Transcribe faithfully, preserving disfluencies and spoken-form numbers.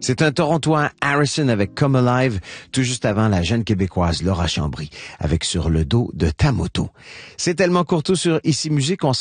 C'est un Torontois, Harrison, avec Come Alive, tout juste avant la jeune Québécoise Laura Chambry, avec Sur le dos de ta moto. C'est tellement courtois sur Ici Musique, on